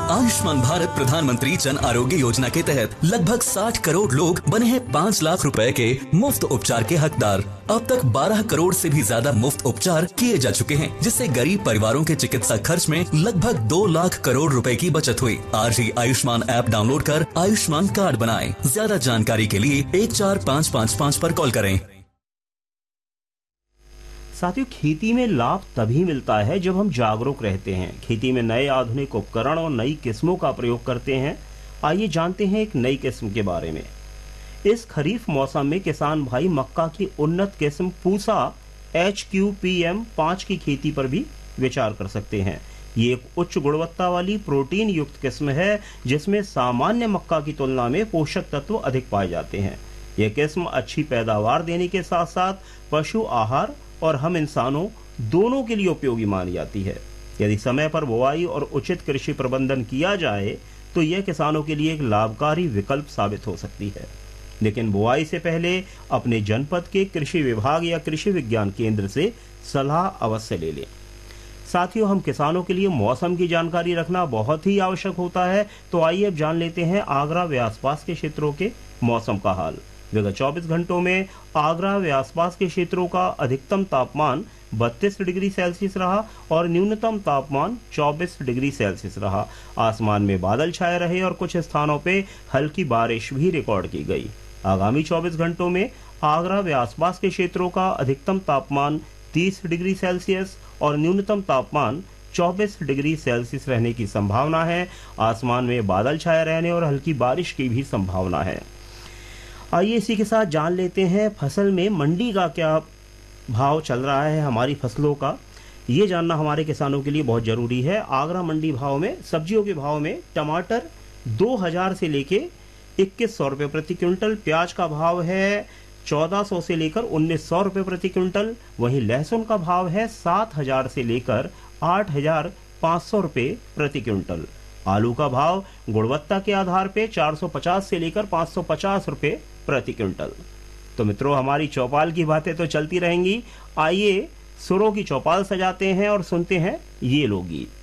आयुष्मान भारत प्रधानमंत्री जन आरोग्य योजना के तहत लगभग 60 करोड़ लोग बने हैं 5 लाख रुपए के मुफ्त उपचार के हकदार। अब तक 12 करोड़ से भी ज्यादा मुफ्त उपचार किए जा चुके हैं, जिससे गरीब परिवारों के चिकित्सा खर्च में लगभग 2 लाख करोड़ रुपए की बचत हुई। आज ही आयुष्मान ऐप डाउनलोड कर आयुष्मान कार्ड बनाएं। ज्यादा जानकारी के लिए 14555 पर कॉल करें। साथियों, खेती में लाभ तभी मिलता है जब हम जागरूक रहते हैं, खेती में नए आधुनिक उपकरण और नई किस्मों का प्रयोग करते हैं। आइए जानते हैं एक नई किस्म के बारे में। इस खरीफ मौसम में किसान भाई मक्का की उन्नत किस्म पूसा HQPM 5 की खेती पर भी विचार कर सकते हैं। ये एक उच्च गुणवत्ता वाली प्रोटीन युक्त किस्म है जिसमें सामान्य मक्का की तुलना में पोषक तत्व अधिक पाए जाते हैं। यह किस्म अच्छी पैदावार देने के साथ साथ पशु आहार और हम इंसानों दोनों के लिए उपयोगी मानी जाती है। यदि समय पर बुआई और उचित कृषि प्रबंधन किया जाए तो यह किसानों के लिए एक लाभकारी विकल्प साबित हो सकती है। लेकिन बुआई से पहले अपने जनपद के कृषि विभाग या कृषि विज्ञान केंद्र से सलाह अवश्य ले लें। साथियों, हम किसानों के लिए मौसम की जानकारी रखना बहुत ही आवश्यक होता है। तो आइए अब जान लेते हैं आगरा व आसपास के क्षेत्रों के मौसम का हाल। विगत 24 घंटों में आगरा व आसपास के क्षेत्रों का अधिकतम तापमान 32 डिग्री सेल्सियस रहा और न्यूनतम तापमान 24 डिग्री सेल्सियस रहा। आसमान में बादल छाए रहे और कुछ स्थानों पे हल्की बारिश भी रिकॉर्ड की गई। आगामी 24 घंटों में आगरा व आसपास के क्षेत्रों का अधिकतम तापमान 30 डिग्री सेल्सियस और न्यूनतम तापमान 24 डिग्री सेल्सियस रहने की संभावना है। आसमान में बादल छाए रहने और हल्की बारिश की भी संभावना है। आइए इसी के साथ जान लेते हैं फसल में मंडी का क्या भाव चल रहा है हमारी फसलों का। ये जानना हमारे किसानों के लिए बहुत जरूरी है। आगरा मंडी भाव में सब्जियों के भाव में टमाटर 2000 से लेके 2100 रुपये प्रति क्विंटल, प्याज का भाव है 1400 से लेकर 1900 रुपये प्रति क्विंटल। वहीं लहसुन का भाव है 7000 से लेकर 8500 रुपये प्रति क्विंटल। आलू का भाव गुणवत्ता के आधार पे 450 से लेकर 550 रुपये प्रति क्विंटल। तो मित्रों, हमारी चौपाल की बातें तो चलती रहेंगी। आइए सुरों की चौपाल सजाते हैं और सुनते हैं ये लोकगीत।